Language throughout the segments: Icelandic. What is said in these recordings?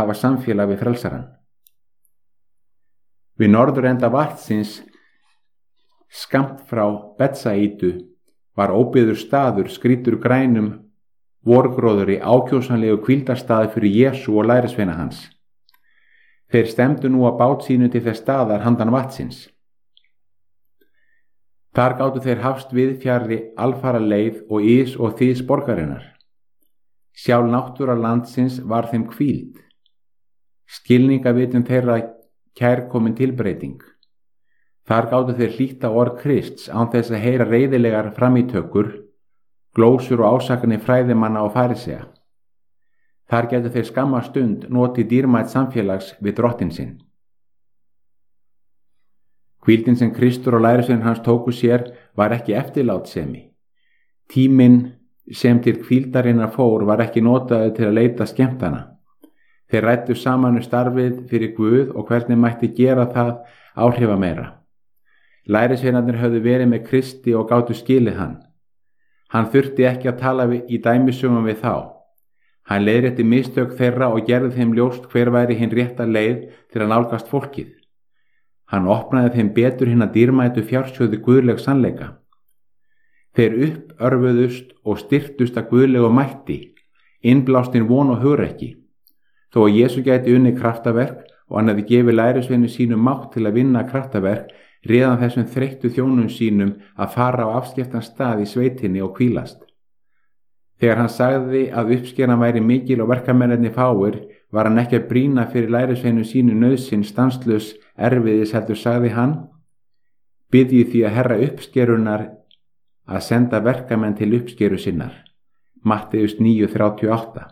hafa samfélag við frelsarann. Við norðurenda vatnsins, skammt frá Betsaídu, var óbyggður staður skrýddur grænum vorgróðri ákjósanlegu hvíldarstaður fyrir Jesú og lærisveina hans. Þeir stemdu nú að bát sínu til þess staðar handan vatnsins. Þar gátu þeir hafst við fjarri alfara leið og ís og þís borgarinnar. Sjálf náttúra landsins var þeim hvíld. Skilningavitum þeirra kærkomin tilbreyting. Þar gátu þeir hlýtta orð Krists án þess að heyra reiðilegar framítökur, glósur og ásakanir fræðimanna og farisea. Þar gætu þeir skamma stund notið dýrmætt samfélags við drottinn sinn. Hvíldin sem Kristur og lærisvein hans tóku sér var ekki eftirlátsemi. Tíminn sem til hvíldarinnar fór var ekki notaður til að leita skemmtana. Þeir ræddu saman starfið fyrir Guð og hvernig mætti gera það áhrifameira. Lærisveinarnir höfðu verið með Kristi og gátu skilið hann. Hann þurfti ekki að tala í dæmisögum við þá. Hann leiðrétti mistök þeirra og gerði þeim ljóst hver væri hinn rétta leið til að nálgast fólkið. Hann opnaði þeim betur hina dýrmætu fjársjóði guðleg sannleika. Þeir uppörfuðust og styrktust að guðlegu mætti, innblástin von og hugrekki. Þó að Jesú gæti unnið kraftaverk og hann hefði gefið lærisveinu sínum mátt til að vinna kraftaverk, réðan þessum þreyttu þjónum sínum að fara á afskektan stað í sveitinni og hvílast. Þegar hann sagði að uppskeran væri mikil og verkamennirnir fáir, var hann ekki að brýna fyrir lærisveinu sínu nauðsyn stanslaus erfiðis heldur sagði hann: Biðjið því að Herra uppskerunar að senda verkamenn til uppskeru sinnar. Matteus 9:38.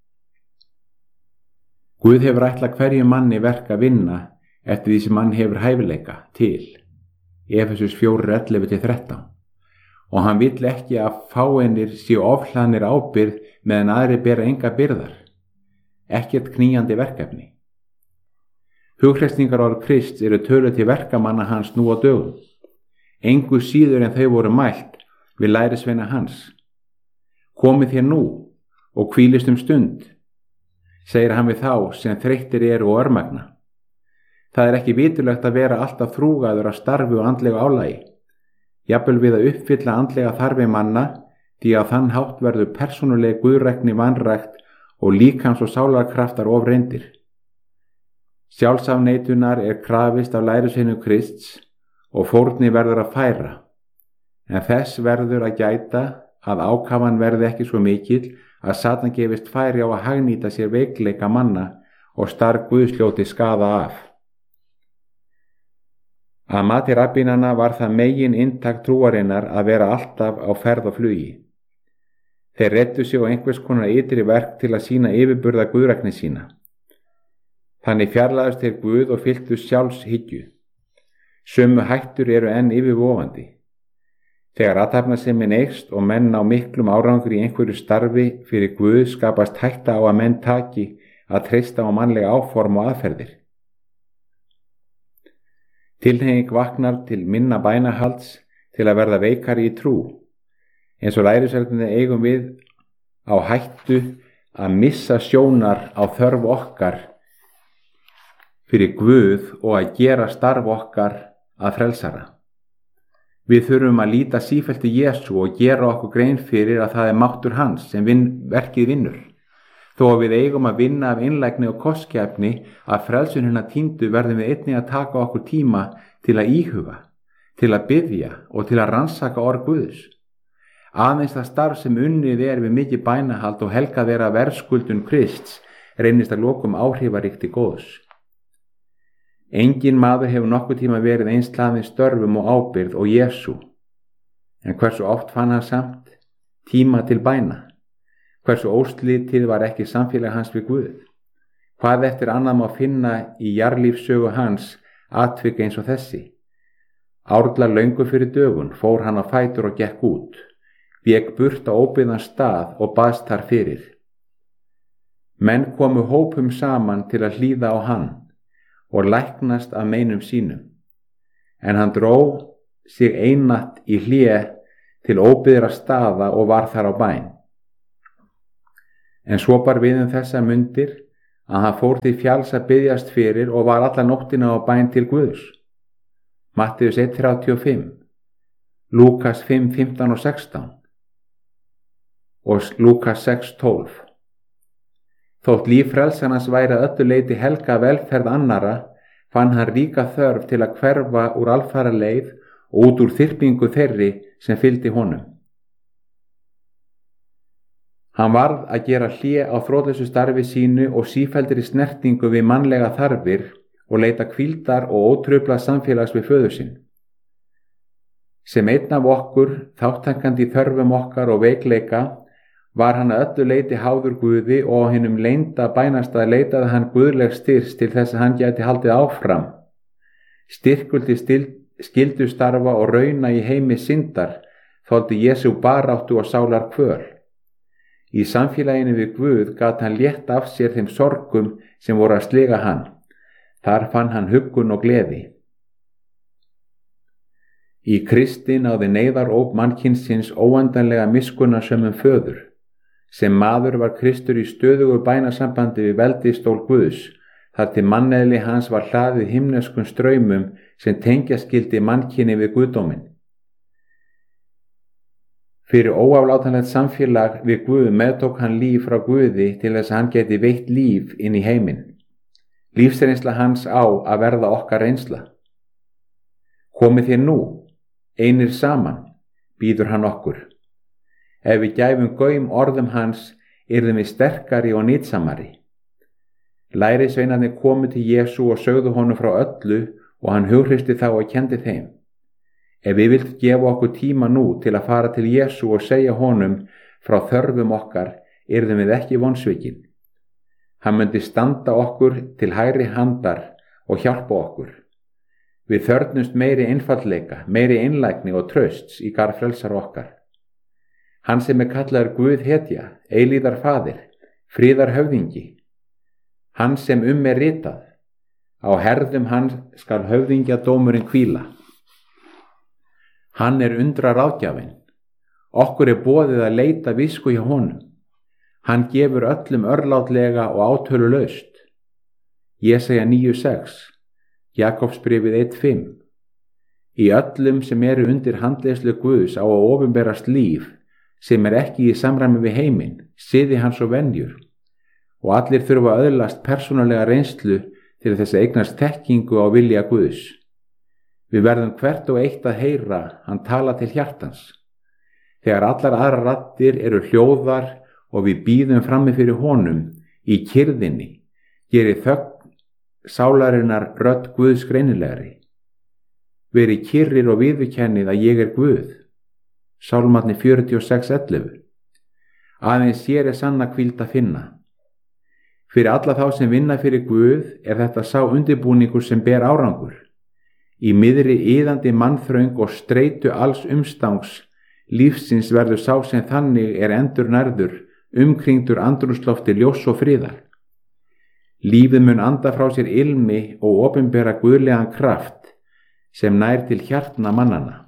Guð hefur ætlað hverju manni verk að vinna eftir því sem hann hefur hæfileika til. Efesus 4:11-13. Og hann vill ekki að fáeinir séu ofhlaðnir ábyrgð meðan aðrir bera enga byrðar. Ekkert knýjandi verkefni. Hughreysingarorð Krists eru töluð til verkamanna hans nú á dögum. Engu síður en þau voru mælt við lærisveina hans. Komið þér nú og hvílist stund, segir hann við þá sem þreyttir eru og örmagna. Það er ekki vitulegt að vera alltaf þrúgaður af starfi og andlegu álagi. Jafnvel við að uppfylla andlega þarfi manna, því að þann hátt verður persónuleg guðrækni vanrækt og líkams- og sálarkraftar ofreyndir. Sjálfsafneitunar er krafist af lærisveinu Krists og fórni verður að færa, en þess verður að gæta að ákafan verði ekki svo mikill að Satan gefist færi á að hagnýta sér veikleika manna og starf Guðsljóti skaða af. Að mati rabbínanna var það megin inntak trúarinnar að vera alltaf á ferð og flugi. Þeir reiddu sig á einhvers konar ytri verk til að sýna yfirburða guðrækni sína. Þannig fjarlæðust þeir Guð og fylltu sjálfshyggju. Sömu hættur eru enn yfirvofandi. Þegar athafnasemin eykst og menn á miklum árangri í einhverju starfi fyrir Guð skapast hætta á að menn taki að treysta á mannlega áform og aðferðir. Tilhneiging vaknar til minna bænahalds til að verða veikari í trú. Eins og lærisveinarnir eigum við á hættu að missa sjónar á þörf okkar fyrir Guð og að gera starf okkar að frelsara. Við þurfum að líta sífellt í Jesú og gera okkur grein fyrir að það er máttur hans sem verkið vinnur. Þó að við eigum að vinna af einlægni og kostgæfni að frelsun hinna týndu verðum við einnig að taka okkur tíma til að íhuga, til að biðja og til að rannsaka orð Guðs. Aðeins það starf sem unnið er við mikið bænahald og helgað vera verðskuldun Krists reynist að lokum áhrifaríkt til góðs. Engin maður hefur nokkuð tíma verið eins hlaðinn störfum og ábyrgð og Jesú. En hversu oft fann hann samt tíma til bæna? Hversu óslitið var ekki samfélag hans við Guð? Hvað eftir annað má finna í jarðlífssögu hans atvik eins og þessi? Árla löngu fyrir dögun fór hann á fætur og gekk út, vék burt á óbyggðan stað og baðst þar fyrir. Menn komu hópum saman til að hlýða á hann og læknast af meinum sínum, en hann dró sig einatt í hlé til óbyggðra staða og var þar á bæn. En svo bar við þessar mundir að hann fór til fjalls að biðjast fyrir og var alla nóttina á bæn til Guðs. Matteus 1:35, Lúkas 5:15 og 16 og Lúkas 6:12. Þótt líf frelsarans væri að öllu leyti helga velferð annara, fann hann ríka þörf til að hverfa úr alfara leið og út úr þyrpingu þeirri sem fylgdi honum. Hann varð að gera hlé á þrotlausu starfi sínu og sífelldri snertingu við mannlega þarfir og leita hvíldar og ótruflað samfélags við föður sinn. Sem einn af okkur, þátttakandi í þörfum okkar og veikleika, var hann að öllu leyti háður Guði og á hinum leynda bænastað leitaði hann guðlegs styrks til þess að hann gæti haldið áfram. Styrkur til skyldustarfa og rauna í heimi syndar þoldi Jesú baráttu og sálar kvöl. Í samfélaginu við Guð gat hann létt af sér þeim sorgum sem voru að sliga hann. Þar fann hann huggun og gleði. Í Kristi náði neyðaróp mannkynsins óendanlega miskunnsömum föður. Sem maður var Kristur í stöðugu bænasambandi við veldistól Guðs, þar til manneðli hans var hlaðið himneskum straumum sem tengja skyldi mannkyni við Guðdóminn. Fyrir óaflátanlegt samfélag við Guð meðtók hann líf frá Guði til þess að hann geti veitt líf inn í heiminn. Lífsreynsla hans á að verða okkar reynsla. Komið þér nú, einir saman, býður hann okkur. Ef við gæfum gaum orðum hans, yrðum við sterkari og nýtsamari. Lærisveinarnir komu til Jesú og sögðu honum frá öllu og hann hughreysti þá og kendi þeim. Ef við vilt gefa okkur tíma nú til að fara til Jesú og segja honum frá þörfum okkar, yrðum við ekki vonsvikin. Hann myndi standa okkur til hægri handar og hjálpa okkur. Við þörfnumst meiri einfaldleika, meiri einlægni og trausts í garð frelsara okkar. Hann sem kallaður Guð hetja, eilíðar faðir, friðar höfðingi. Hann sem ritað, á herðum hans skal höfðingja dómurinn hvíla. Hann undra ráðgjafinn. Okkur boðið að leita visku hjá honum. Hann gefur öllum örlátlega og átölulaust. Jesaja 9:6, Jakobsbréfið 1:5. Í öllum sem undir handleiðslu Guðs á að opinberast líf, sem ekki í samræmi við heiminn, siði hans og venjur, og allir þurfa að öðlast persónulega reynslu til þess að eignast þekkingu á vilja Guðs. Við verðum hvert og eitt að heyra hann tala til hjartans. Þegar allar aðrar raddir eru hljóðar og við bíðum frammi fyrir honum í kyrrðinni, gerir þögn sálarinnar rödd Guðs greinilegri. Verið kyrrir og viðurkennið að ég Guð. Sálmarnir 46:11. Aðeins sér sanna hvíld að finna. Fyrir alla þá sem vinna fyrir Guð þetta sá undirbúningur sem ber árangur. Í miðri iðandi mannþröng og streitu alls umstangs lífsins verður sá sem þannig endurnærður, umkringdur andrúmslofti ljós og friðar. Lífið mun anda frá sér ilmi og opinbera guðlegan kraft sem nær til hjartna mannanna.